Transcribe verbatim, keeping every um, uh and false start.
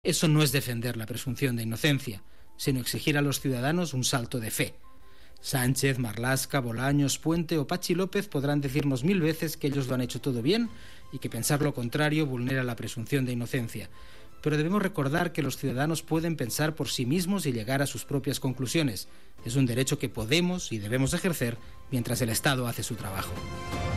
Eso no es defender la presunción de inocencia, sino exigir a los ciudadanos un salto de fe. Sánchez, Marlaska, Bolaños, Puente o Pachi López podrán decirnos mil veces que ellos lo han hecho todo bien y que pensar lo contrario vulnera la presunción de inocencia. Pero debemos recordar que los ciudadanos pueden pensar por sí mismos y llegar a sus propias conclusiones. Es un derecho que podemos y debemos ejercer mientras el Estado hace su trabajo.